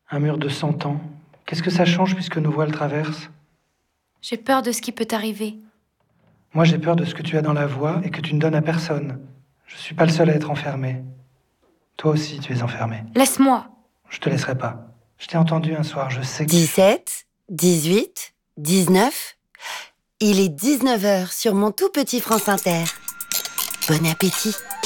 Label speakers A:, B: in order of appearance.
A: Un mur de 100 ans. Qu'est-ce que ça change puisque nos voix le traversent?
B: J'ai peur de ce qui peut t'arriver.
A: Moi, j'ai peur de ce que tu as dans la voix et que tu ne donnes à personne. Je suis pas le seul à être enfermé. Toi aussi, tu es enfermé.
B: Laisse-moi.
A: Je te laisserai pas. Je t'ai entendu un soir, je sais que...
C: 17, 18, 19. Il est 19h sur mon tout petit France Inter. Bon appétit.